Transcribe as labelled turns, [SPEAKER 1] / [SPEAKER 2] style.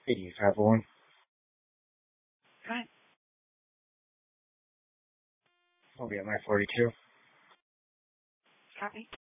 [SPEAKER 1] 85-1.
[SPEAKER 2] Right.
[SPEAKER 1] I'll be at my 42.
[SPEAKER 2] Copy.